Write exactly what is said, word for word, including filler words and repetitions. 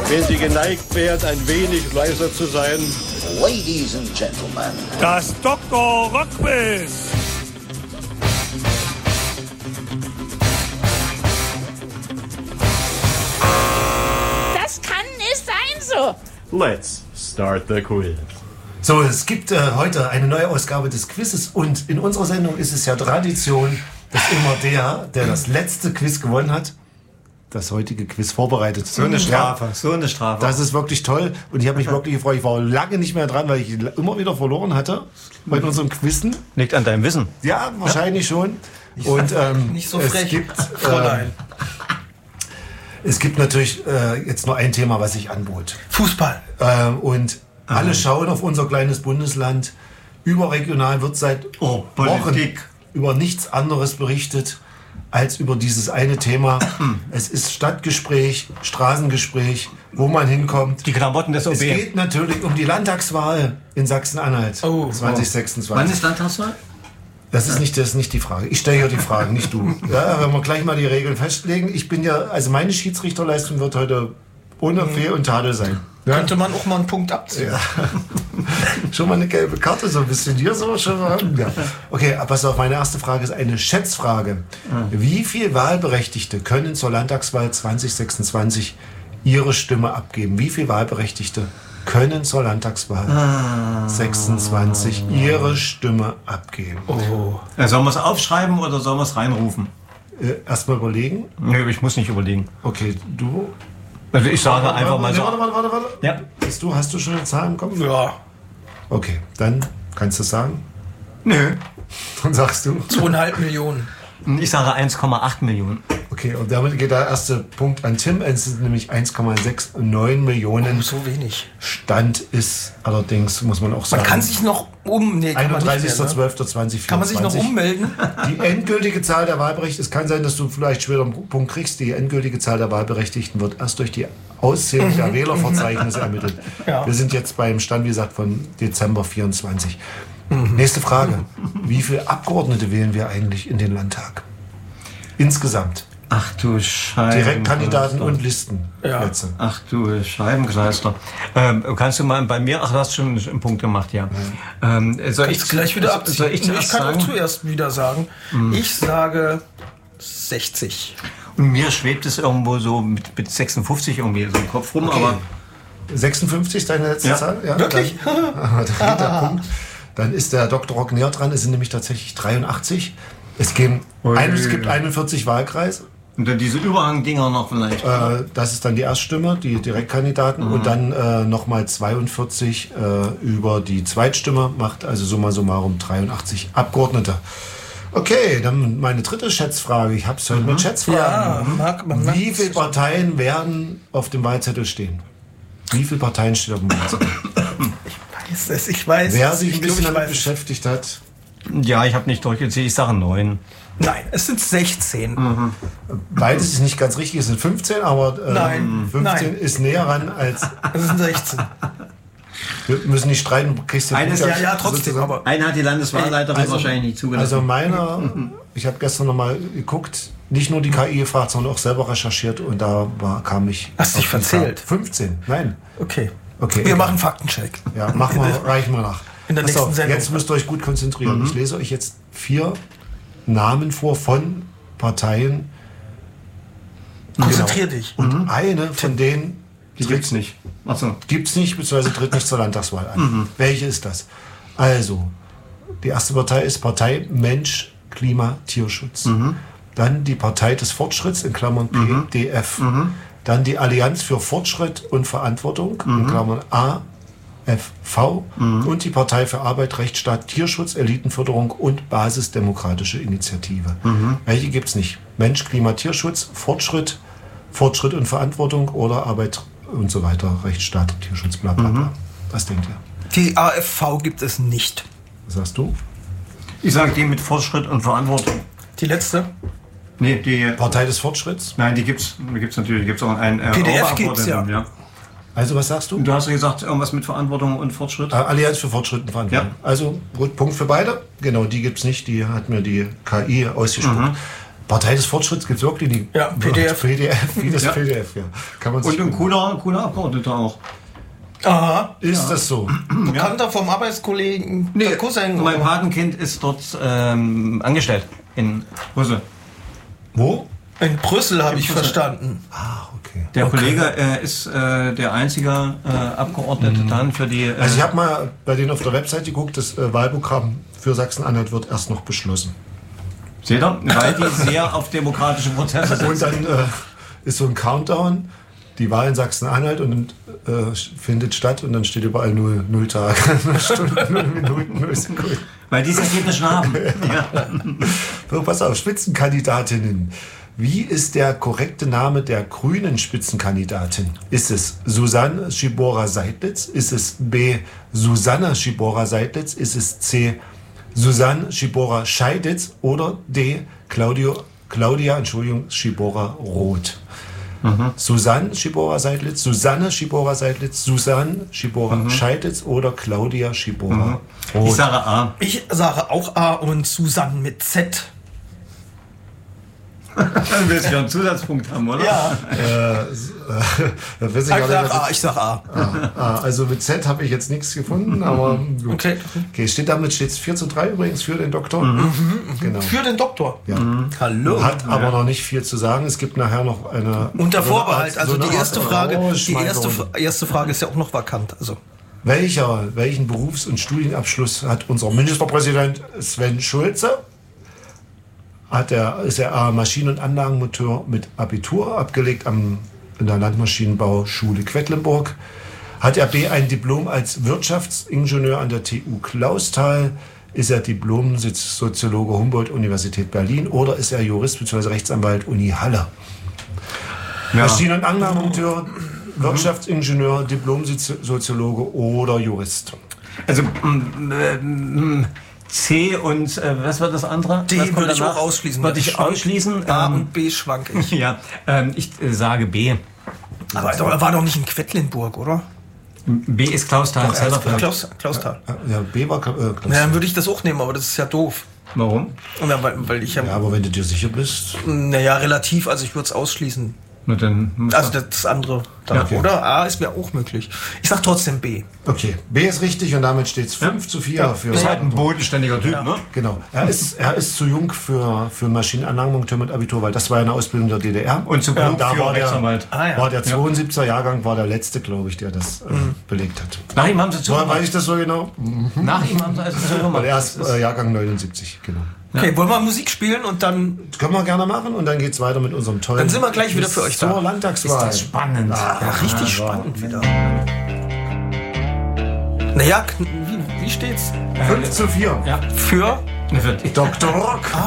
wenn Sie geneigt wären, ein wenig leiser zu sein. Ladies and Gentlemen. Das Doktor Rockquiz. Das kann nicht sein so. Let's start the quiz. So, es gibt äh, heute eine neue Ausgabe des Quizzes und in unserer Sendung ist es ja Tradition, dass immer der, der das letzte Quiz gewonnen hat, das heutige Quiz vorbereitet. So eine Strafe, ja, so eine Strafe. Das ist wirklich toll und ich habe mich wirklich gefreut. Ich war lange nicht mehr dran, weil ich immer wieder verloren hatte bei unserem Quizzen. Liegt an deinem Wissen. Ja, wahrscheinlich ja. schon. Nicht und so, ähm, nicht so frech, es gibt, Fräulein. Ähm, es gibt natürlich äh, jetzt nur ein Thema, was sich anbot. Fußball. Ähm, und alle schauen auf unser kleines Bundesland. Überregional wird seit oh, Wochen über nichts anderes berichtet als über dieses eine Thema. Es ist Stadtgespräch, Straßengespräch, wo man hinkommt. Die Klamotten des O B. Es geht natürlich um die Landtagswahl in Sachsen-Anhalt oh, zwanzig sechsundzwanzig. Wann ist Landtagswahl? Das ist nicht, das ist nicht die Frage. Ich stelle ja die Fragen, nicht du. Ja, wenn wir gleich mal die Regeln festlegen. Ich bin ja, also meine Schiedsrichterleistung wird heute ohne Fehl und Tadel sein. Ja? Könnte man auch mal einen Punkt abziehen. Ja. Schon mal eine gelbe Karte, so ein bisschen dir so schon mal. Ja. Okay, pass auf, meine erste Frage ist eine Schätzfrage. Wie viele Wahlberechtigte können zur Landtagswahl zwanzig sechsundzwanzig ihre Stimme abgeben? Wie viele Wahlberechtigte können zur Landtagswahl ah. sechsundzwanzig ihre Stimme abgeben? Oh. Ja, sollen wir es aufschreiben oder sollen wir es reinrufen? Äh, Erstmal überlegen. Nee, ich muss nicht überlegen. Okay, du... Also ich sage warte, einfach mal so. Warte, warte, warte, warte. Ja. Hast du, hast du schon eine Zahl im Kopf? Ja. Okay, dann kannst du es sagen. Nö. Dann sagst du. Zweieinhalb Millionen. Ich sage eins Komma acht Millionen. Okay, und damit geht der erste Punkt an Tim. Es sind nämlich eins Komma neunundsechzig Millionen. Oh, so wenig. Stand ist allerdings, muss man auch sagen. Man kann sich noch um... Nee, einunddreißigster zwölfter zweitausendvierundzwanzig. Kann man sich noch ummelden? Die endgültige Zahl der Wahlberechtigten, es kann sein, dass du vielleicht später einen Punkt kriegst, die endgültige Zahl der Wahlberechtigten wird erst durch die Auszählung der Wählerverzeichnisse ermittelt. Ja. Wir sind jetzt beim Stand, wie gesagt, von Dezember vierundzwanzig. Mhm. Nächste Frage. Wie viele Abgeordnete wählen wir eigentlich in den Landtag? Insgesamt. Ach du Scheibenkleister. Direktkandidaten und Listen. Ja. Ach du Scheibenkleister. Ähm, kannst du mal bei mir, ach du hast schon einen Punkt gemacht, ja. Mhm. Ähm, soll ich gleich wieder abziehen? Soll ich, ich kann sagen? auch zuerst wieder sagen. Mhm. Ich sage sechzig. Und mir schwebt es irgendwo so mit, mit sechsundfünfzig irgendwie so im Kopf rum, okay. Aber sechsundfünfzig ist deine letzte ja. Zahl? Ja, wirklich? Dann, dann, geht der Punkt. Dann ist der Doktor Rock näher dran. Es sind nämlich tatsächlich dreiundachtzig. Es, geben ein, es gibt einundvierzig Wahlkreise. Und dann diese Überhangdinger noch vielleicht. Äh, das ist dann die Erststimme, die Direktkandidaten. Mhm. Und dann äh, nochmal zweiundvierzig äh, über die Zweitstimme. Macht also summa summarum dreiundachtzig Abgeordnete. Okay, dann meine dritte Schätzfrage. Ich habe es heute mhm. mit Schätzfragen. Ja, mag, man Wie viele Parteien werden auf dem Wahlzettel stehen? Wie viele Parteien stehen auf dem Wahlzettel? Ich weiß es, ich weiß Wer es. sich ein bisschen glaub, damit beschäftigt hat. Ja, ich habe nicht durchgezählt. Ich sage neun. Nein, es sind sechzehn. Mhm. Beides ist nicht ganz richtig. Es sind fünfzehn, aber äh, nein, fünfzehn nein. ist näher ran als... Es sind sechzehn. Wir müssen nicht streiten. Du kriegst Eines, ja, ja, trotzdem. Aber einen hat die Landeswahlleiterin also, wahrscheinlich nicht zugelassen. Also meiner, ich habe gestern noch mal geguckt, nicht nur die K I gefragt, sondern auch selber recherchiert und da war, kam ich... Hast du dich verzählt? fünfzehn, nein. Okay. Okay, wir egal. machen Faktencheck. Ja, machen wir, reichen wir nach. In der Pass nächsten auf, Sendung. Jetzt müsst ihr euch gut konzentrieren. Mhm. Ich lese euch jetzt vier Namen vor von Parteien. Konzentrier genau. dich. Und mhm. eine von denen die gibt's nicht. Achso. Gibt's nicht, beziehungsweise tritt nicht zur Landtagswahl an. Mhm. Welche ist das? Also, die erste Partei ist Partei Mensch, Klima, Tierschutz. Mhm. Dann die Partei des Fortschritts, in Klammern P D F. Mhm. Dann die Allianz für Fortschritt und Verantwortung, mhm. in Klammern A F V. Mhm. Und die Partei für Arbeit, Rechtsstaat, Tierschutz, Elitenförderung und Basisdemokratische Initiative. Mhm. Welche gibt's nicht? Mensch, Klima, Tierschutz, Fortschritt, Fortschritt und Verantwortung oder Arbeit und so weiter, Rechtsstaat, Tierschutz, bla bla bla. Mhm. Was denkt ihr? Die A F V gibt es nicht. Was sagst du? Ich sage die mit Fortschritt und Verantwortung. Die letzte? Nee, die Partei des Fortschritts? Nein, die gibt's, die gibt's natürlich. Die gibt's auch ein äh, P D F gibt's ja. ja. Also was sagst du? Du hast ja gesagt, irgendwas mit Verantwortung und Fortschritt. Äh, Allianz für Fortschritt und Verantwortung. Ja. Also gut, Punkt für beide. Genau, die gibt's nicht. Die hat mir die K I ausgespuckt. Mhm. Partei des Fortschritts gibt es wirklich die Ja, P D F. P D F, wie das Ja. P D F, ja. Kann man Und sich ein cooler, cooler Abgeordneter auch. Aha. Ist das so? Bekannter vom Arbeitskollegen, der Cousin. Mein oder? Patenkind ist dort ähm, angestellt in Brüssel. Wo? In Brüssel habe ich Brüssel. verstanden. Ah, okay. Der Kollege äh, ist äh, der einzige äh, Abgeordnete dann für die... Äh, Also ich habe mal bei denen auf der Website geguckt, das äh, Wahlprogramm für Sachsen-Anhalt wird erst noch beschlossen. seht ihr? Weil die sehr auf demokratische Prozesse sind. Und dann äh, ist so ein Countdown, die Wahl in Sachsen-Anhalt und äh, findet statt und dann steht überall null, null Tage, null Stunden, null Minuten, null Sekunden. Weil die das Ergebnis schon haben. Ja. So, pass auf, Spitzenkandidatinnen. Wie ist der korrekte Name der grünen Spitzenkandidatin? Ist es Susanne Schibora-Seidlitz? Ist es B. Susanna Schibora-Seidlitz? Ist es C. Susanne Schibora-Scheiditz? Oder D. Claudio, Claudia Entschuldigung, Schibora-Roth? Mhm. Susanne Schibora-Seidlitz, Susanne Schibora-Seidlitz, Susanne Schibora-Scheiditz oder Claudia Schibora-Roth? Ich sage A. Ich sage auch A und Susanne mit Z. Dann willst du ja einen Zusatzpunkt haben, oder? Ja. Äh, da weiß ich Ich gar nicht, sag was A, ich sag A. Ah, also mit Z habe ich jetzt nichts gefunden, aber gut. Okay. Okay, steht damit steht es vier zu drei übrigens für den Doktor. Genau. Für den Doktor. Ja. Hallo. Hat aber noch nicht viel zu sagen. Es gibt nachher noch eine. Unter so eine Vorbehalt. Art- Also so eine die erste Art Frage, die erste, Rausschmeißerrunde. erste Frage ist ja auch noch vakant. Also Welcher, welchen Berufs- und Studienabschluss hat unser Ministerpräsident Sven Schulze? Hat er, ist er A, Maschinen- und Anlagenmonteur mit Abitur abgelegt am, in der Landmaschinenbauschule Quedlinburg? Hat er B, ein Diplom als Wirtschaftsingenieur an der T U Clausthal? Ist er Diplom-Soziologe Humboldt-Universität Berlin? Oder ist er Jurist bzw. Rechtsanwalt Uni Halle? Ja. Maschinen- und Anlagenmonteur, Wirtschaftsingenieur, Diplom-Soziologe oder Jurist? Also mm, mm, C und äh, was war das andere? D Was kommt würde ich danach? auch ausschließen. Würde ich Schwank- ausschließen. A Ähm, und B schwank ich. ja, ähm, ich äh, sage B. Aber er war doch nicht in Quedlinburg, oder? B ist Klausthal. selber für- Klaus, Klausthal. Ja, B war äh, Klaus. Na, dann würde ich das auch nehmen, aber das ist ja doof. Warum? Ja, weil, weil ich ja, Ja, aber wenn du dir sicher bist. naja, relativ, also ich würde es ausschließen. Na, dann muss Also er- das andere, dann, Ja, okay. oder? A ist mir auch möglich. Ich sag trotzdem B. Okay, B ist richtig und damit steht es fünf zu vier für. ist halt ein bodenständiger Typ, ne? Genau. Er ist, er ist zu jung für, für Maschinenanlagenmonteur mit Abitur, weil das war ja eine Ausbildung der D D R. Und zu klug da für war der, Rechtsanwalt. Ah, ja. war der zweiundsiebziger Jahrgang, war der letzte, glaube ich, der das äh, belegt hat. Nach ihm haben sie Woher weiß zugemacht. ich das so genau? Nach ihm haben sie also Weil zugemacht. er ist äh, Jahrgang neunundsiebzig, genau. Okay, wollen wir Musik spielen und dann. Das können wir gerne machen und dann geht es weiter mit unserem tollen. Dann sind wir gleich wieder für euch da. zur Landtagswahl. Das ist spannend. Ja, richtig spannend wieder. Naja, wie, wie steht's? fünf zu vier. Ja. Für Wird Doktor Rock.